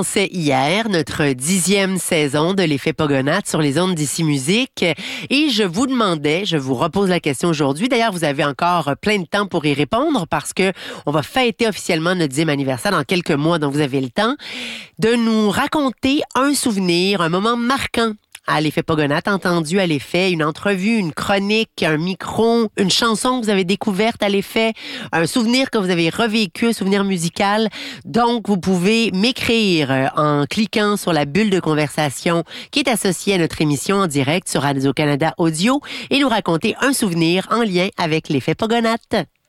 commençait hier notre 10e saison de l'effet Pogonates sur les ondes d'Ici Musique et je vous repose la question aujourd'hui. D'ailleurs, vous avez encore plein de temps pour y répondre parce que on va fêter officiellement notre 10e anniversaire dans quelques mois, donc vous avez le temps de nous raconter un souvenir, un moment marquant à l'effet Pogonates, entendu à l'effet, une entrevue, une chronique, un micro, une chanson que vous avez découverte à l'effet, un souvenir que vous avez revécu, un souvenir musical. Donc, vous pouvez m'écrire en cliquant sur la bulle de conversation qui est associée à notre émission en direct sur Radio-Canada Audio et nous raconter un souvenir en lien avec l'effet Pogonates.